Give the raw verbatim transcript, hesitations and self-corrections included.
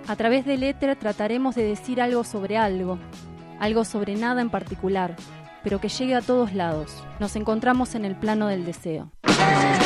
A través del éter trataremos de decir algo sobre algo, algo sobre nada en particular, pero que llegue a todos lados. Nos encontramos en el plano del deseo.